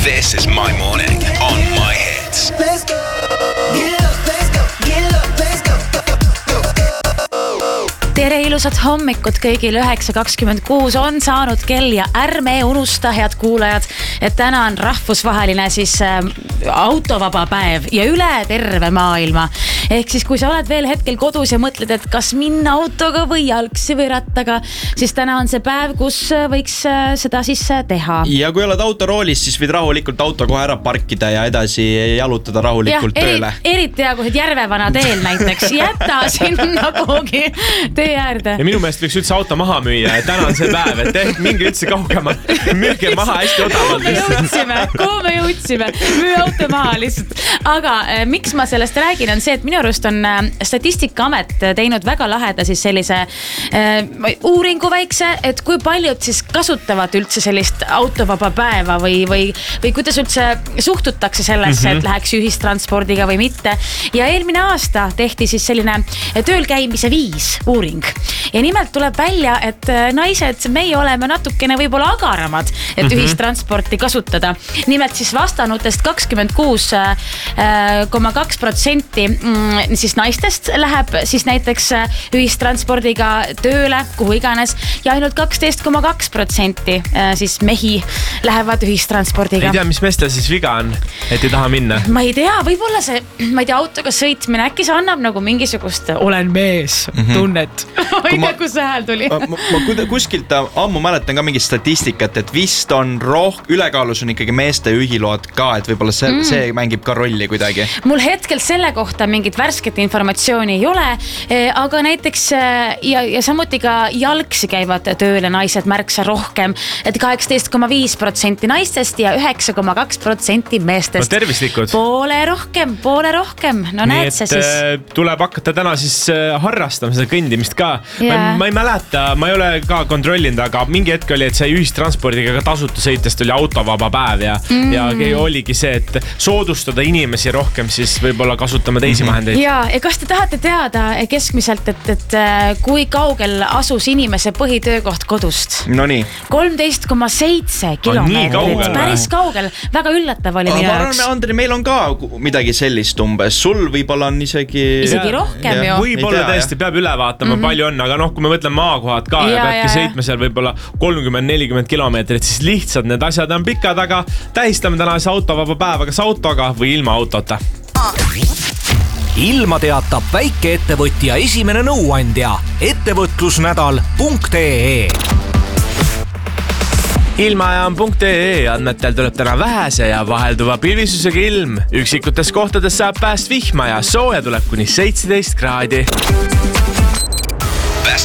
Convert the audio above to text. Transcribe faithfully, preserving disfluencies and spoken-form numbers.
This is my morning on my hits. Let's go. Get up, let's go. Get up, let's go. Tere ilusat hommikut kõigil. üheksa kakskümmend kuus on saanud kell ja ärme unusta, head kuulajad, et täna on rahvusvaheline siis äh, autovaba päev ja üle terve maailma. Ehk siis kui sa oled veel hetkel kodus ja mõtled, et kas minna autoga või jalgsi või rattaga, siis täna on see päev, kus võiks seda siis teha. Ja kui oled autoroolis, siis võid rahulikult auto kohe ära parkida ja edasi jalutada rahulikult ja, tööle. Eri, eriti ja kui Järvevana teel näiteks, jäta sinna kuhugi tee äärde. Ja minu meelest võiks üldse auto maha müüa, et täna on see päev, et ehk mingi üldse kaugema müüge maha hästi odavalt. Me jõudsime, kuhu me jõudsime, müü auto maha lihtsalt. Aga eh, miks ma sellest räägin, on see, et minu arust on Statistikaamet teinud väga laheda siis sellise äh, uuringu väikse, et kui paljud siis kasutavad üldse sellist autovaba päeva või, või, või kuidas üldse suhtutakse sellesse, mm-hmm. et läheks ühistranspordiga või mitte. Ja eelmine aasta tehti siis selline tööl käimise viis uuring. Ja nimelt tuleb välja, et naised, meie oleme natukene võib-olla agaramad, et mm-hmm. ühistransporti kasutada. Nimelt siis vastanutest kakskümmend kuus koma kaks protsenti siis naistest läheb siis näiteks ühistranspordiga tööle, kuhu iganes, ja ainult kaksteist koma kaks protsenti siis mehi lähevad ühistranspordiga. Ei tea, mis meestel siis viga on, et ei taha minna? Ma ei tea, võib-olla see, ma ei tea, autoga sõitmine, äkki see annab nagu mingisugust olen mees mm-hmm. tunnet. Ma ei tea, kus see hääl tuli. Ma, ma kuskilt ammu mäletan ka mingit statistikat, et vist on roh, ülekaalus on ikkagi meeste juhiload ka, et võib-olla see, mm. see mängib ka rolli kuidagi. Mul hetkel selle kohta mingit värsket informatsiooni ei ole, aga näiteks ja, ja samuti ka jalgsi käivad tööle naised märksa rohkem, et kaheksateist koma viis protsenti naistest ja üheksa koma kaks protsenti meestest. No tervislikud. Poole rohkem, poole rohkem. No nii, näed see siis. Tuleb hakata täna siis harrastama seda kõndimist ka. Yeah. Ma, ma ei mäleta, ma ei ole ka kontrollinud, aga mingi hetk oli, et see ühistranspordiga ka tasuta sõitest oli autovaba päev ja, mm. ja oligi see, et soodustada inimesi rohkem, siis võib-olla kasutama teisi mm-hmm. vahendeid. Ja, ja kas te tahate teada keskmiselt, et, et kui kaugel asus inimese põhitöökoht kodust? No nii. kolmteist koma seitse kilomeetrit. Päris kaugel. Väga üllatav oli minu jaoks. Andri, meil on ka midagi sellist umbes. Sul võib-olla on isegi... Isegi rohkem ju. Võib-olla tõesti peab üle vaatama, mm-hmm. palju on, aga noh, kui me mõtleme maakohad ka ja, ja peabki sõitma seal võib-olla kolmkümmend nelikümmend kilomeetrit, siis lihtsalt need asjad on pikad, aga tähistame täna see autovaba päeva kas autoga või ilma autota. Ilma teatab väikeettevõtja esimene nõuandja ettevõtlusnädal punkt ee. Ilmaja on punkt ee andmetel tuleb täna vähese ja vahelduva pilvisusega ilm. Üksikutes kohtades saab pääst vihma ja sooja tuleb kuni seitseteist kraadi.